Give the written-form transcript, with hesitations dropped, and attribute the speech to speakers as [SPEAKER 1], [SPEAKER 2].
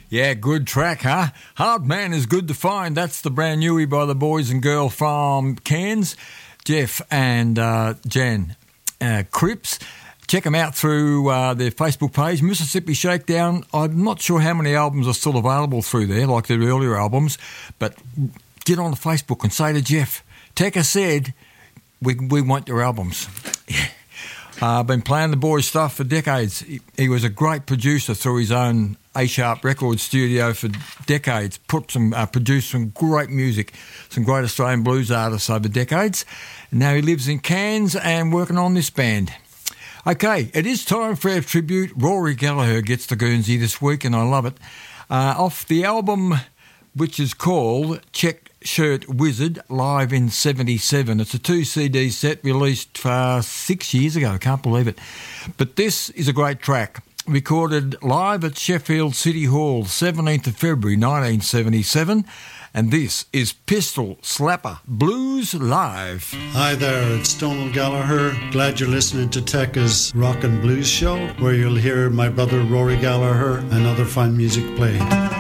[SPEAKER 1] Yeah, good track, huh? Hard Man is Good to Find. That's the brand newie by the boys and girl from Cairns, Jeff and Jan Cripps. Check them out through their Facebook page, Mississippi Shakedown. I'm not sure how many albums are still available through there, like their earlier albums, but get on Facebook and say to Jeff, Tekka said, we want your albums. I've been playing the boys' stuff for decades. He was a great producer through his own A-Sharp record studio for decades, produced some great music, some great Australian blues artists over decades. And now he lives in Cairns and working on this band. Okay, it is time for our tribute. Rory Gallagher gets the Guernsey this week, and I love it. Off the album, which is called Check Shirt Wizard, live in 77. It's a 2-CD set released 6 years ago. I can't believe it. But this is a great track. Recorded live at Sheffield City Hall, 17th of February 1977. And this is Pistol Slapper Blues Live.
[SPEAKER 2] Hi there, it's Donald Gallagher. Glad you're listening to Tekka's Rock and Blues Show, where you'll hear my brother Rory Gallagher and other fine music played.